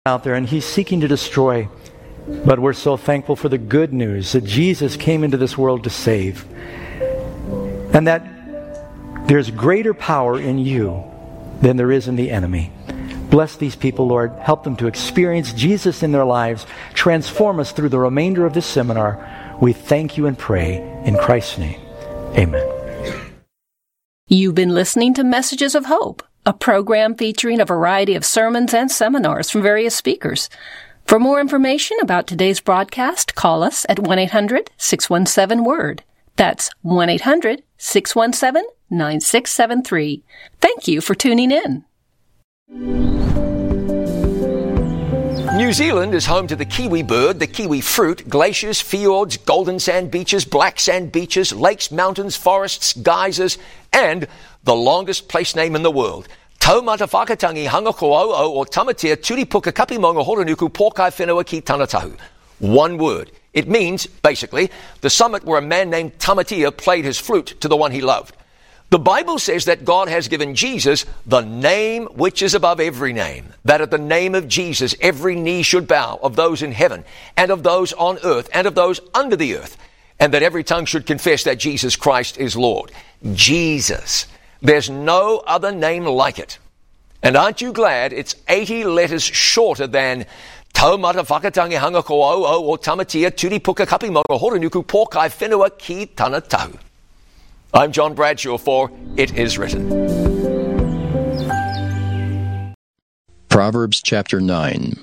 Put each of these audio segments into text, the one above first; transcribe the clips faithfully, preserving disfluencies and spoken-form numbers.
out there, and he's seeking to destroy. But we're so thankful for the good news that Jesus came into this world to save. And that there's greater power in you than there is in the enemy. Bless these people, Lord. Help them to experience Jesus in their lives. Transform us through the remainder of this seminar. We thank you and pray in Christ's name. Amen. You've been listening to Messages of Hope, a program featuring a variety of sermons and seminars from various speakers. For more information about today's broadcast, call us at one eight hundred six one seven word. That's one eight hundred six one seven nine six seven three. Thank you for tuning in. New Zealand is home to the kiwi bird, the kiwi fruit, glaciers, fjords, golden sand beaches, black sand beaches, lakes, mountains, forests, geysers, and the longest place name in the world. Taumata Whakatangi Hangako'o o Tamatea Turipuka Kapimonga Horonuku Pōkai Whenua ki Tanatahu. One word. It means, basically, the summit where a man named Tamatea played his flute to the one he loved. The Bible says that God has given Jesus the name which is above every name, that at the name of Jesus every knee should bow, of those in heaven and of those on earth and of those under the earth, and that every tongue should confess that Jesus Christ is Lord. Jesus. There's no other name like it. And aren't you glad it's eighty letters shorter than Taumata Whakatangi Hangako'o o Tamatea Turipuka Kapimonga Horonuku Pōkai Whenua ki Tanatahu. I'm John Bradshaw for It Is Written. Proverbs chapter nine.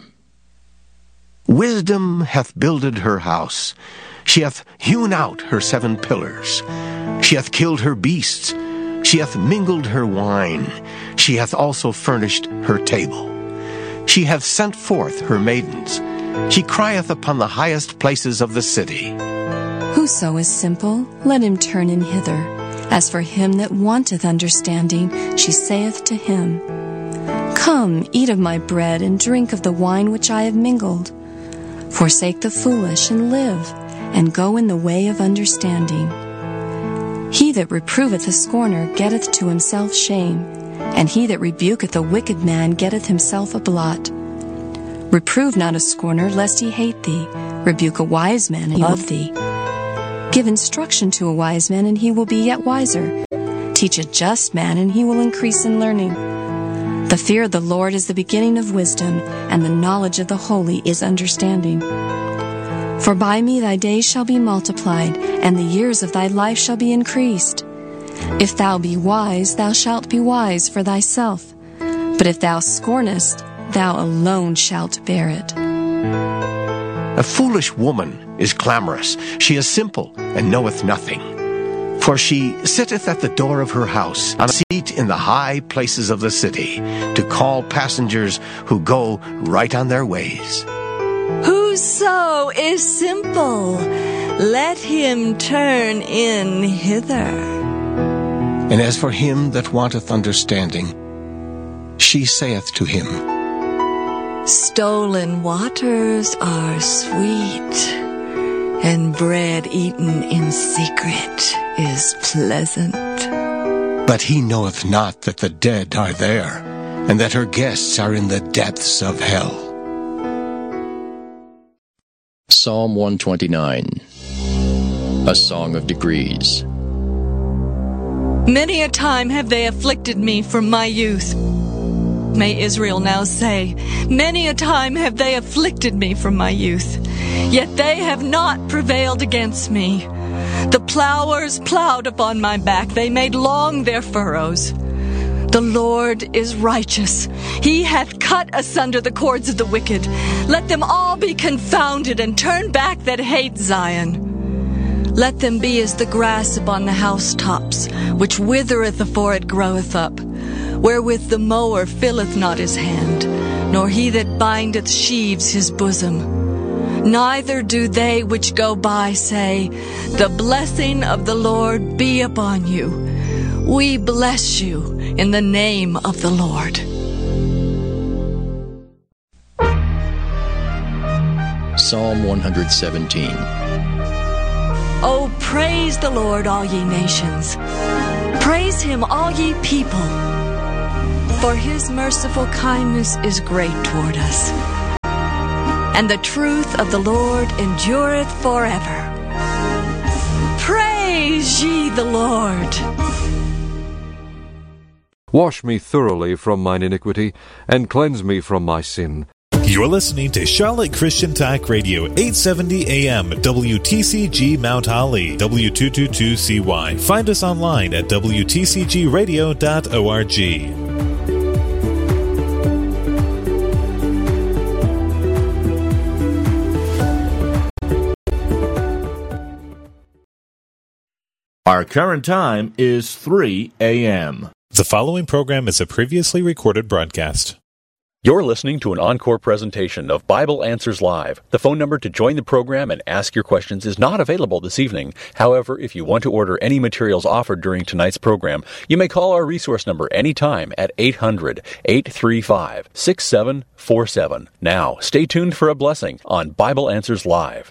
Wisdom hath builded her house. She hath hewn out her seven pillars. She hath killed her beasts. She hath mingled her wine. She hath also furnished her table. She hath sent forth her maidens. She crieth upon the highest places of the city. Whoso is simple, let him turn in hither. As for him that wanteth understanding, she saith to him, Come, eat of my bread, and drink of the wine which I have mingled. Forsake the foolish, and live, and go in the way of understanding. He that reproveth a scorner getteth to himself shame, and he that rebuketh a wicked man getteth himself a blot. Reprove not a scorner, lest he hate thee. Rebuke a wise man, and he love thee. Give instruction to a wise man, and he will be yet wiser. Teach a just man, and he will increase in learning. The fear of the Lord is the beginning of wisdom, and the knowledge of the holy is understanding. For by me thy days shall be multiplied, and the years of thy life shall be increased. If thou be wise, thou shalt be wise for thyself. But if thou scornest, thou alone shalt bear it. A foolish woman is clamorous. She is simple, and knoweth nothing. For she sitteth at the door of her house, on a seat in the high places of the city, to call passengers who go right on their ways. Whoso is simple, let him turn in hither. And as for him that wanteth understanding, she saith to him, Stolen waters are sweet, and bread eaten in secret is pleasant. But he knoweth not that the dead are there, and that her guests are in the depths of hell. Psalm one twenty-nine. A Song of Degrees. Many a time have they afflicted me from my youth. May Israel now say, Many a time have they afflicted me from my youth, yet they have not prevailed against me. The plowers plowed upon my back, they made long their furrows. The Lord is righteous. He hath cut asunder the cords of the wicked. Let them all be confounded, and turn back that hate Zion. Let them be as the grass upon the housetops, which withereth afore it groweth up, wherewith the mower filleth not his hand, nor he that bindeth sheaves his bosom. Neither do they which go by say, The blessing of the Lord be upon you. We bless you in the name of the Lord. Psalm one seventeen. Oh, praise the Lord, all ye nations. Praise him, all ye people. For his merciful kindness is great toward us. and the truth of the Lord endureth forever. Praise ye the Lord. Wash me thoroughly from mine iniquity, and cleanse me from my sin. You're listening to Charlotte Christian Talk Radio, eight seventy A M, W T C G Mount Holly, W two twenty-two C Y. Find us online at W T C G radio dot org. Our current time is three A M. The following program is a previously recorded broadcast. You're listening to an encore presentation of Bible Answers Live. The phone number to join the program and ask your questions is not available this evening. However, if you want to order any materials offered during tonight's program, you may call our resource number anytime at eight hundred, eight three five, six seven four seven. Now, stay tuned for a blessing on Bible Answers Live.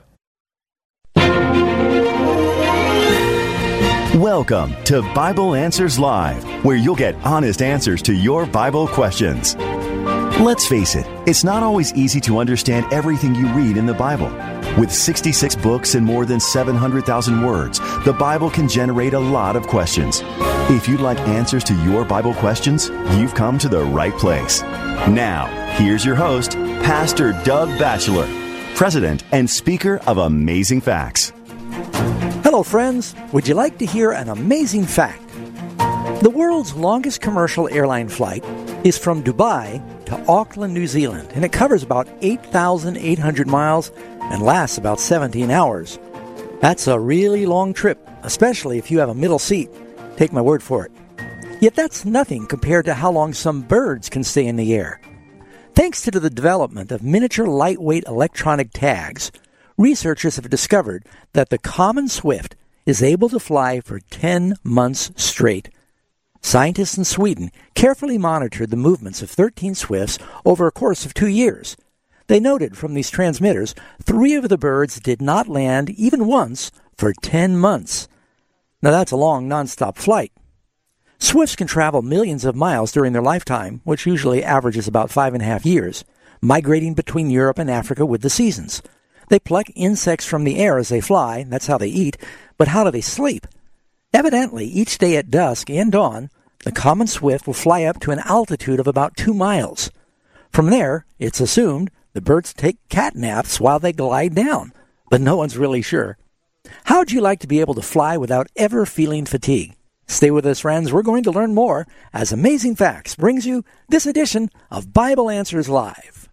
Welcome to Bible Answers Live, where you'll get honest answers to your Bible questions. Let's face it, it's not always easy to understand everything you read in the Bible. With sixty-six books and more than seven hundred thousand words, the Bible can generate a lot of questions. If you'd like answers to your Bible questions, you've come to the right place. Now, here's your host, Pastor Doug Batchelor, President and Speaker of Amazing Facts. Hello, friends. Would you like to hear an amazing fact? The world's longest commercial airline flight is from Dubai to Auckland, New Zealand, and it covers about eight thousand eight hundred miles and lasts about seventeen hours. That's a really long trip, especially if you have a middle seat. Take my word for it. Yet that's nothing compared to how long some birds can stay in the air. Thanks to the development of miniature lightweight electronic tags, researchers have discovered that the common swift is able to fly for ten months straight. Scientists in Sweden carefully monitored the movements of thirteen swifts over a course of two years. They noted from these transmitters, three of the birds did not land even once for ten months. Now that's a long, nonstop flight. Swifts can travel millions of miles during their lifetime, which usually averages about five and a half years, migrating between Europe and Africa with the seasons. They pluck insects from the air as they fly, that's how they eat, but how do they sleep? Evidently, each day at dusk and dawn, the common swift will fly up to an altitude of about two miles. From there, it's assumed the birds take cat naps while they glide down, but no one's really sure. How'd you like to be able to fly without ever feeling fatigue? Stay with us, friends. We're going to learn more as Amazing Facts brings you this edition of Bible Answers Live.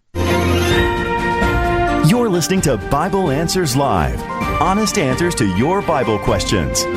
You're listening to Bible Answers Live, honest answers to your Bible questions.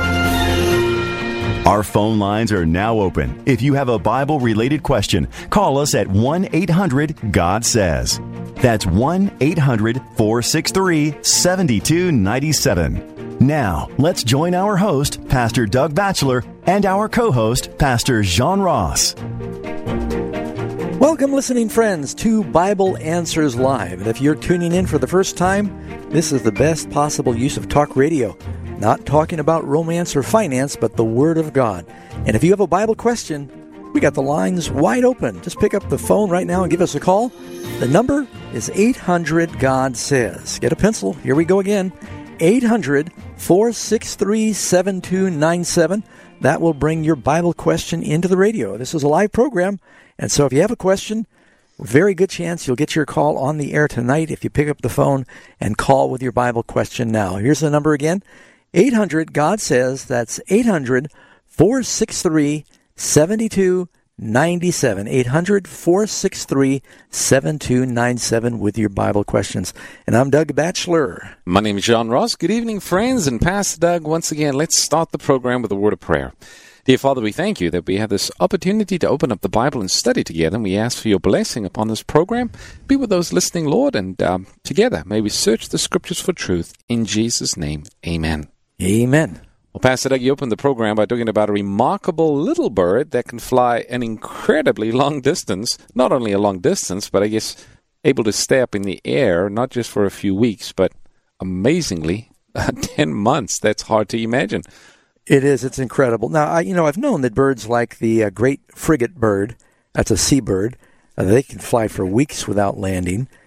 Our phone lines are now open. If you have a Bible-related question, call us at one eight hundred God says. That's one eight hundred four six three seven two nine seven. Now, let's join our host, Pastor Doug Batchelor, and our co-host, Pastor Jean Ross. Welcome, listening friends, to Bible Answers Live. And if you're tuning in for the first time, this is the best possible use of talk radio. Not talking about romance or finance, but the Word of God. And if you have a Bible question, we got the lines wide open. Just pick up the phone right now and give us a call. The number is eight hundred God says. Get a pencil. Here we go again. eight hundred four six three seven two nine seven. That will bring your Bible question into the radio. This is a live program, and so if you have a question, very good chance you'll get your call on the air tonight if you pick up the phone and call with your Bible question now. Here's the number again. eight hundred God says. That's eight hundred four six three seven two nine seven. eight hundred four six three seven two nine seven with your Bible questions. And I'm Doug Batchelor. My name is John Ross. Good evening, friends. And Pastor Doug, once again, let's start the program with a word of prayer. Dear Father, we thank you that we have this opportunity to open up the Bible and study together. And we ask for your blessing upon this program. Be with those listening, Lord, and um, together may we search the Scriptures for truth. In Jesus' name, amen. Amen. Well, Pastor Doug, you opened the program by talking about a remarkable little bird that can fly an incredibly long distance. Not only a long distance, but I guess able to stay up in the air, not just for a few weeks, but amazingly, uh, ten months. That's hard to imagine. It is. It's incredible. Now, I, you know, I've known that birds like the uh, great frigate bird, that's a seabird, uh, they can fly for weeks without landing.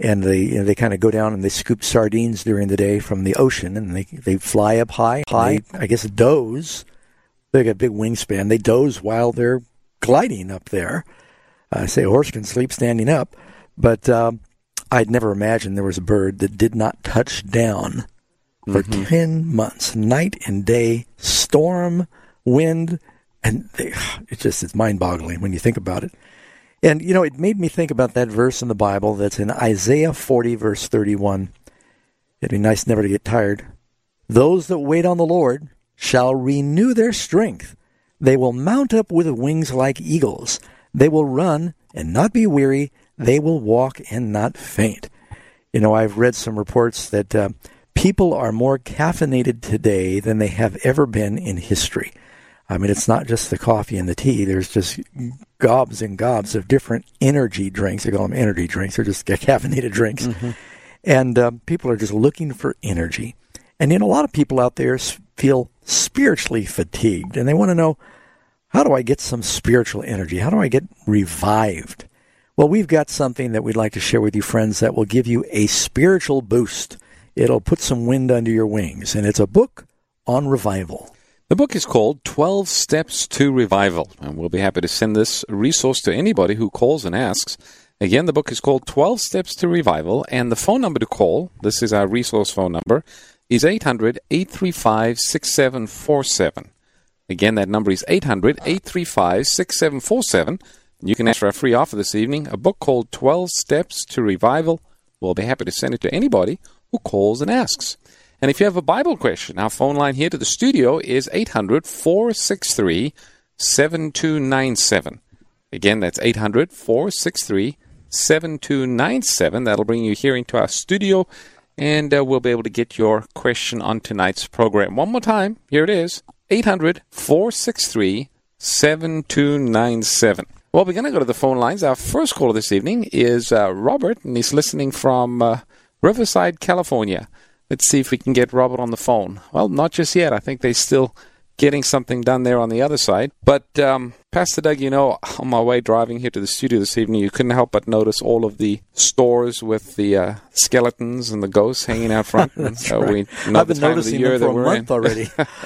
and they you know, they kind of go down and they scoop sardines during the day from the ocean, and they they fly up high, high. They, I guess doze. They got a big wingspan. They doze while they're gliding up there. I say a horse can sleep standing up, but um, I'd never imagined there was a bird that did not touch down for mm-hmm. ten months, night and day, storm, wind, and they, it just it's mind-boggling when you think about it. And, you know, it made me think about that verse in the Bible that's in Isaiah forty, verse thirty-one. It'd be nice never to get tired. Those that wait on the Lord shall renew their strength. They will mount up with wings like eagles. They will run and not be weary. They will walk and not faint. You know, I've read some reports that uh, people are more caffeinated today than they have ever been in history. I mean, it's not just the coffee and the tea. There's just gobs and gobs of different energy drinks. They call them energy drinks. They're just caffeinated drinks. Mm-hmm. And uh, people are just looking for energy. And, you know, a lot of people out there feel spiritually fatigued, and they want to know, how do I get some spiritual energy? How do I get revived? Well, we've got something that we'd like to share with you, friends, that will give you a spiritual boost. It'll put some wind under your wings, and it's a book on revival. The book is called twelve Steps to Revival, and we'll be happy to send this resource to anybody who calls and asks. Again, the book is called twelve Steps to Revival, and the phone number to call, this is our resource phone number, is eight hundred, eight three five, six seven four seven. Again, that number is eight hundred, eight three five, six seven four seven. You can ask for a free offer this evening, a book called twelve Steps to Revival. We'll be happy to send it to anybody who calls and asks. And if you have a Bible question, our phone line here to the studio is eight hundred, four six three, seven two nine seven. Again, that's eight hundred, four six three, seven two nine seven. That'll bring you here into our studio, and uh, we'll be able to get your question on tonight's program. One more time, here it is, eight hundred, four six three, seven two nine seven. Well, we're going to go to the phone lines. Our first caller this evening is uh, Robert, and he's listening from uh, Riverside, California. Let's see if we can get Robert on the phone. Well, not just yet. I think they're still getting something done there on the other side. But, um, Pastor Doug, you know, on my way driving here to the studio this evening, you couldn't help but notice all of the stores with the uh, skeletons and the ghosts hanging out front. That's so right. We know I've the been time noticing of the year them for that a we're month in. already.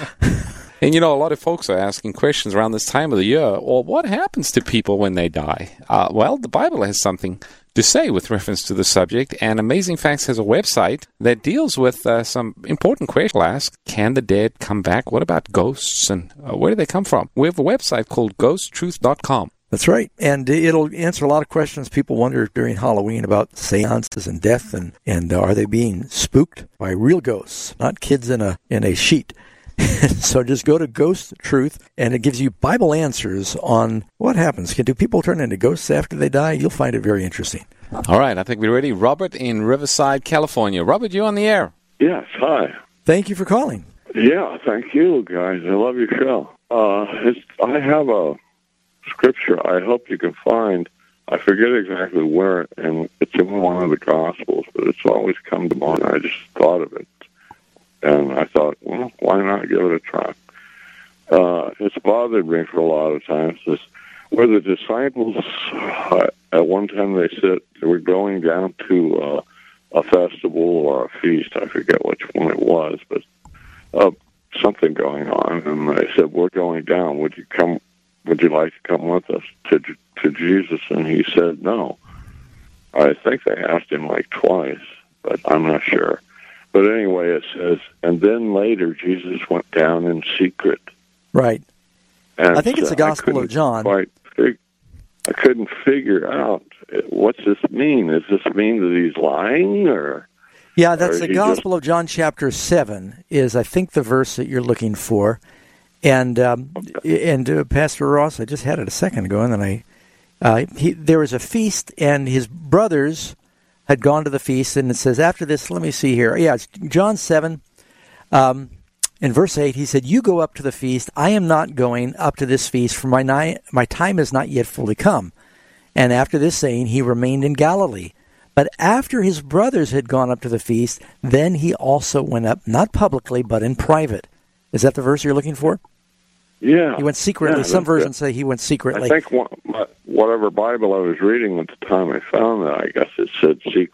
And, you know, a lot of folks are asking questions around this time of the year. Well, what happens to people when they die? Uh, well, the Bible has something to say with reference to the subject, and Amazing Facts has a website that deals with uh, some important questions. Ask, can the dead come back? What about ghosts, and uh, where do they come from? We have a website called ghost truth dot com. That's right, and it'll answer a lot of questions people wonder during Halloween about seances and death, and, and uh, are they being spooked by real ghosts, not kids in a in a sheet. So just go to Ghost Truth, and it gives you Bible answers on what happens. Do people turn into ghosts after they die? You'll find it very interesting. All right, I think we're ready. Robert in Riverside, California. Robert, you on the air? Yes, hi. Thank you for calling. Yeah, thank you, guys. I love your show. Uh, it's, I have a scripture I hope you can find. I forget exactly where, and it's in one of the Gospels, but it's always come to mind. I just thought of it. And I thought, well, why not give it a try? Uh, it's bothered me for a lot of times. This, where the disciples, uh, at one time they said they were going down to uh, a festival or a feast. I forget which one it was, but uh, something going on. And they said, we're going down. Would you come? Would you like to come with us to to Jesus? And he said, no. I think they asked him like twice, but I'm not sure. But anyway, it says, and then later Jesus went down in secret. Right. And I think it's the Gospel of John. Quite fig- I couldn't figure out, what's this mean? Does this mean that he's lying? or? Yeah, that's or the Gospel just... of John chapter seven is, I think, the verse that you're looking for. And um, okay. and uh, Pastor Ross, I just had it a second ago, and then I, uh, he, there was a feast, and his brothers had gone to the feast, and it says, after this, let me see here. Yeah, it's John seven, um, in verse eight, he said, you go up to the feast. I am not going up to this feast, for my, ni- my time is not yet fully come. And after this saying, he remained in Galilee. But after his brothers had gone up to the feast, then he also went up, not publicly, but in private. Is that the verse you're looking for? Yeah. He went secretly. Yeah, Some versions say he went secretly. I think whatever Bible I was reading at the time I found that, I guess it said secret.